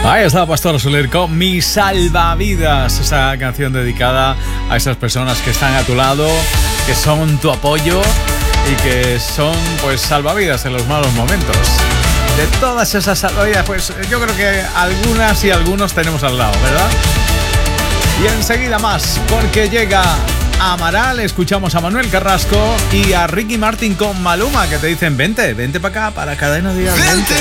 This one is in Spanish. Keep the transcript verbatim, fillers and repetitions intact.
Ahí está Pastor Soler con Mi Salvavidas, esa canción dedicada a esas personas que están a tu lado, que son tu apoyo y que son pues salvavidas en los malos momentos. De todas esas salvavidas, pues yo creo que algunas y algunos tenemos al lado, ¿verdad? Y enseguida más, porque llega Amaral, escuchamos a Manuel Carrasco y a Ricky Martin con Maluma, que te dicen vente, vente para acá, para Cadena Dial.